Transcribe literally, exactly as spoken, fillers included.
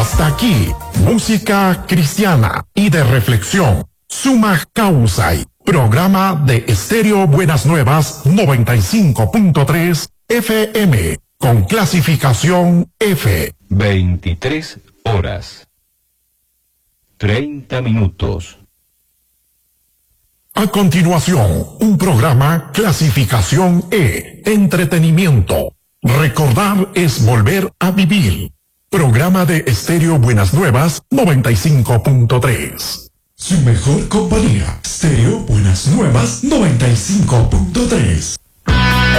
Hasta aquí, música cristiana y de reflexión. Suma Causa, programa de Estéreo Buenas Nuevas noventa y cinco punto tres F M, con clasificación F. veintitrés horas. treinta minutos. A continuación, un programa clasificación E, entretenimiento. Recordar es volver a vivir. Programa de Estéreo Buenas Nuevas noventa y cinco punto tres. Su mejor compañía, Estéreo Buenas Nuevas noventa y cinco punto tres.